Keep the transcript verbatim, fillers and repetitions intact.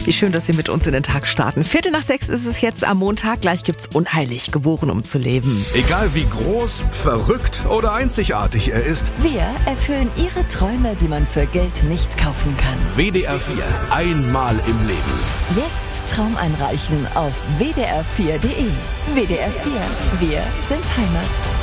Wie schön, dass Sie mit uns in den Tag starten. Viertel nach sechs ist es jetzt am Montag. Gleich gibt's Unheilig, geboren um zu leben. Egal wie groß, verrückt oder einzigartig er ist. Wir erfüllen Ihre Träume, die man für Geld nicht kaufen kann. W D R vier. Einmal im Leben. Jetzt Traum einreichen auf w d r vier punkt d e. W D R vier. Wir sind Heimat.